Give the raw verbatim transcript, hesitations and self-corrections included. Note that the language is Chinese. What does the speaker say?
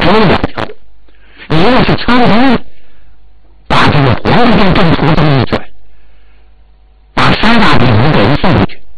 有两条，一个是朝廷把这个皇帝政图这么一转，把三大品给送出去，